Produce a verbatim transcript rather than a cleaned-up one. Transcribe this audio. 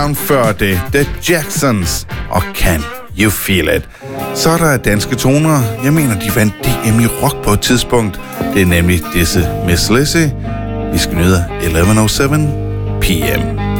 Før det, The Jacksons og Can You Feel It. Så er der danske toner. Jeg mener, de vandt D M i rock på et tidspunkt. Det er nemlig disse Miss Lizzy. Vi skal nyde elleve nul syv p m